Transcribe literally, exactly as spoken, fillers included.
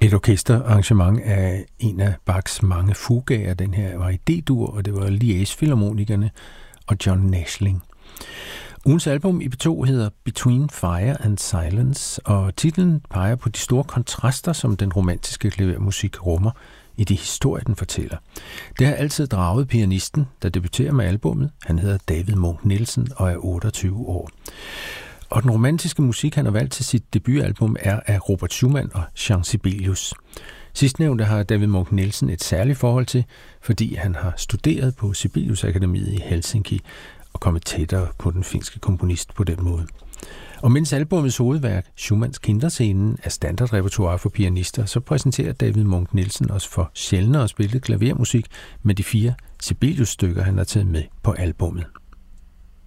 Et orkesterarrangement af en af Bachs mange fugaer. Den her var i D-dur, og det var Liège-filharmonikerne og John Näschling. Ugens album i P to hedder Between Fire and Silence, og titlen peger på de store kontraster, som den romantiske klavermusik rummer i de historier, den fortæller. Det har altid draget pianisten, der debuterer med albummet. Han hedder David Munch Nielsen og er otteogtyve år. Og den romantiske musik, han har valgt til sit debutalbum, er af Robert Schumann og Jean Sibelius. Sidstnævnte har David Munch Nielsen et særligt forhold til, fordi han har studeret på Sibelius Akademiet i Helsinki og kommet tættere på den finske komponist på den måde. Og mens albummets hovedværk, Schumanns Kinderscenen, er standardrepertoire for pianister, så præsenterer David Munch Nielsen os for sjældnere spillet klavermusik med de fire Sibelius-stykker, han har taget med på albummet.